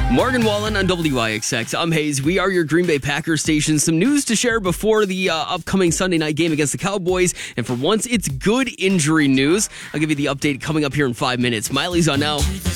Morgan Wallen on WIXX. I'm Hayes. We are your Green Bay Packers station. Some news to share before the upcoming Sunday night game against the Cowboys. And for once, it's good injury news. I'll give you the update coming up here in 5 minutes. Miley's on now.